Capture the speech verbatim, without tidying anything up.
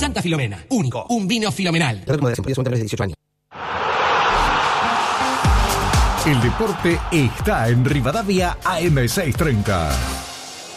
Santa Filomena. Único. Un vino filomenal. dieciocho años. El deporte está en Rivadavia A M seiscientos treinta.